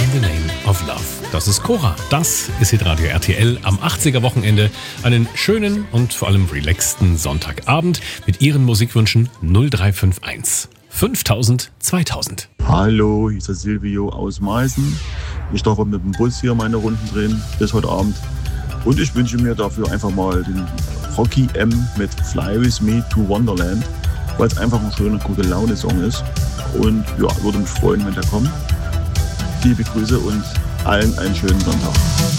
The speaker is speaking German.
In the Name of Love. Das ist Cora. Das ist Hitradio RTL am 80er-Wochenende. Einen schönen und vor allem relaxten Sonntagabend mit Ihren Musikwünschen 0351 5000 2000. Hallo, hier ist der Silvio aus Meißen. Ich darf mit dem Bus hier meine Runden drehen bis heute Abend. Und ich wünsche mir dafür einfach mal den Rocky M mit Fly With Me to Wonderland, weil es einfach ein schöner, gute Laune-Song ist. Und ja, würde mich freuen, wenn der kommt. Liebe Grüße und allen einen schönen Sonntag.